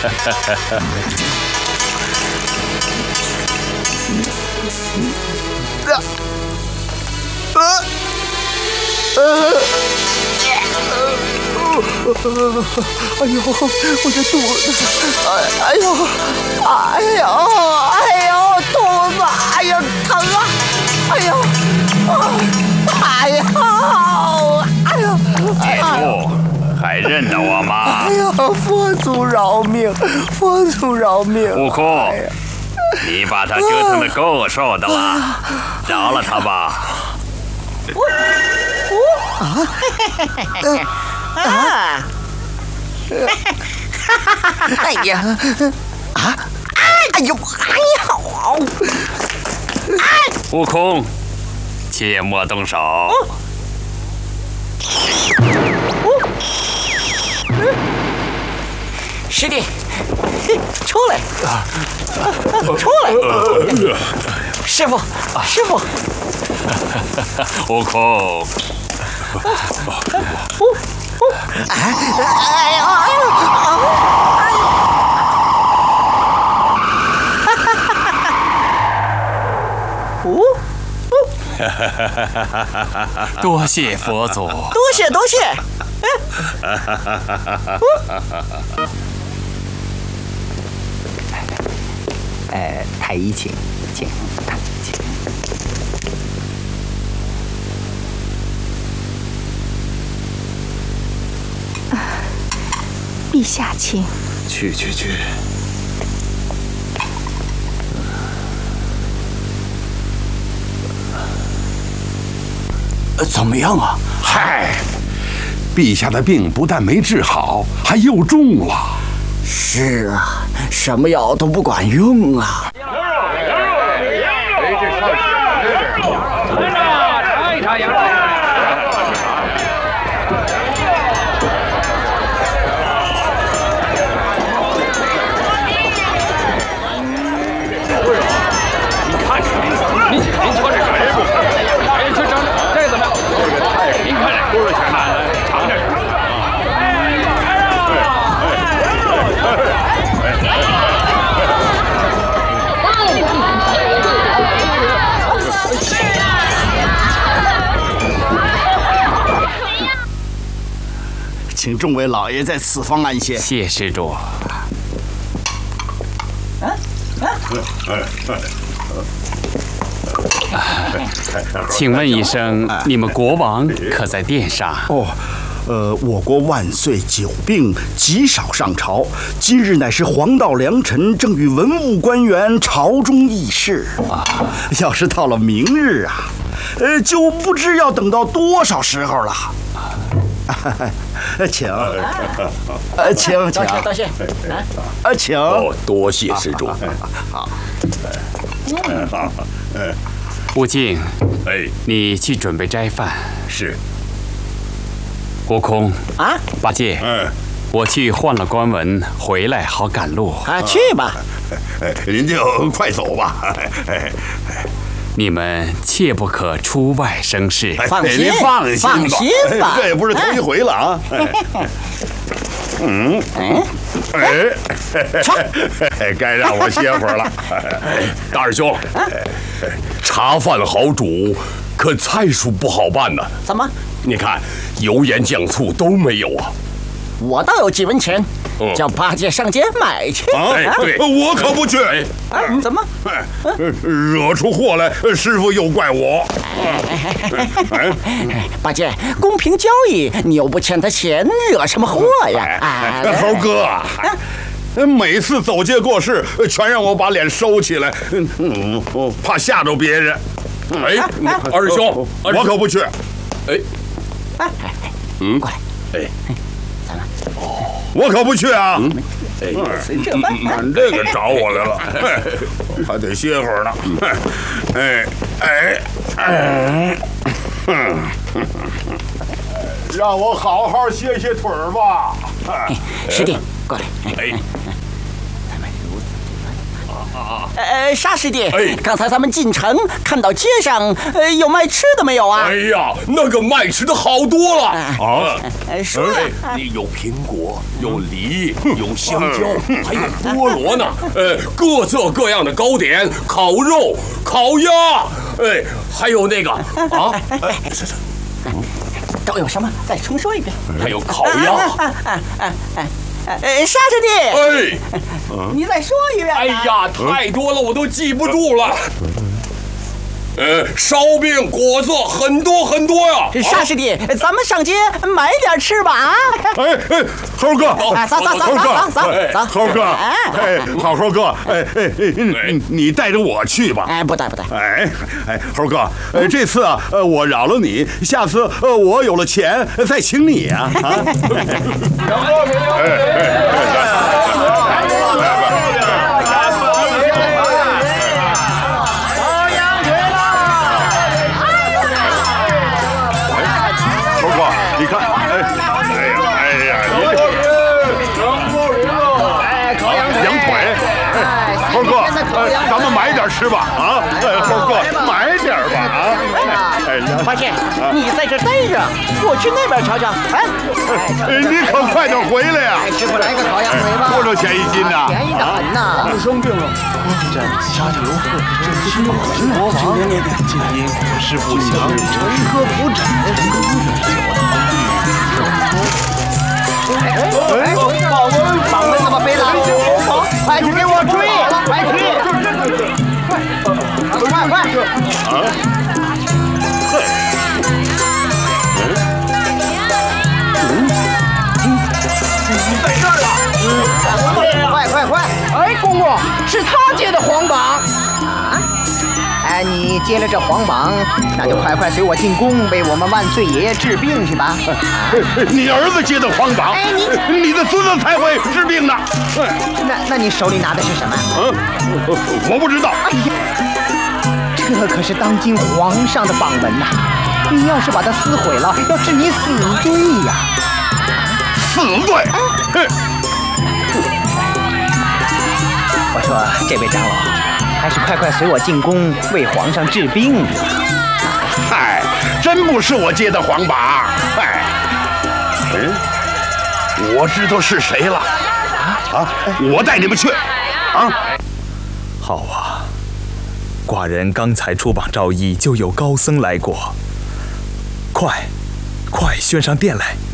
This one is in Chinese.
哎呦，我这肚子，哎呦，肚子，哎呀，疼啊！哎呦， 姐夫，还认得我吗？ 哎呀，佛祖饶命，佛祖饶命！ 悟空，你把他折腾得够受的了，饶了他吧。 哎呀， 悟空，切莫动手。 师弟，出来！出来！师傅，师傅！ 悟空，多谢佛祖， 多谢多谢。太医请。 陛下请。 去。 怎么样啊？ 嗨，陛下的病不但没治好，还又重了。 是啊，什么药都不管用啊。 请众位老爷在此方安歇。 谢施主。请问一声，你们国王可在殿上？ 我国万岁久病，极少上朝。今日乃是黄道良辰，正与文武官员朝中议事。要是到了明日啊，就不知要等到多少时候了。请， 多谢。 请。 多谢施主。 好。 悟净，你去准备斋饭。 是。 悟空啊， 八戒，我去换了官文，回来好赶路。 去吧。 您就快走吧。 你们切不可出外生事。 放心， 您放心吧，这也不是头一回了啊。该让我歇会儿了。大师兄，茶饭好煮，可菜蔬不好办呢。 怎么？ 你看，油盐酱醋都没有啊。 我倒有几文钱，叫八戒上街买去。 对，我可不去。 怎么？ 惹出祸来，师傅又怪我。 八戒，公平交易，你又不欠他钱，惹什么祸呀？ 猴哥，每次走街过市，全让我把脸收起来，怕吓着别人。二师兄，我可不去。 过来。咱们。 我可不去啊！ 随这般。 这个找我来了，还得歇会儿呢。让我好好歇歇腿儿吧。 师弟，过来。咱们如此这般。 沙师弟， 哎刚才咱们进城看到街上有卖吃的没有啊？ 哎呀，那个卖吃的好多了啊！ 说呀， 你有苹果，有梨，有香蕉，还有菠萝呢。各色各样的糕点，烤肉、烤鸭，还有那个啊， 都有什么？再重说一遍。 还有烤鸭。 沙师弟，你再说一遍。 哎呀，太多了，我都记不住了。烧饼、果子很多很多呀。 沙师弟，咱们上街买点吃吧啊！ 猴哥， 走， 猴哥，好猴哥，你带着我去吧。 不带。 猴哥，这次啊，我饶了你，下次我有了钱再请你啊。你看，羊腿，猴哥，咱们买点吃吧啊！猴哥，买点吧啊！ 发现你在这待着，我去那边瞧瞧。 你可快点回来呀！ 师傅来个烤羊腿吧， 多少钱一斤呢？ 便宜的很呐。 生病了，这家里有火，这吃饱了。国王，今因国事不详，陈科普诊。 榜文怎么没来？快去给我追！快去！快！ 在这儿了！ 快！哎，公公，是他接的皇榜啊！哎，你接了这皇榜，那就快随我进宫，为我们万岁爷爷治病去吧。 你儿子接的皇榜，你的孙子才会治病呢。 那你手里拿的是什么？ 我不知道。 哎呀，这可是当今皇上的榜文呐！你要是把它撕毁了，要治你死罪呀！ 死罪！ 我说，这位长老，还是快随我进宫，为皇上治病。 嗨，真不是我接的皇榜。嗨，我知道是谁了。我带你们去。 好啊，寡人刚才出榜召医，就有高僧来过。快宣上殿来。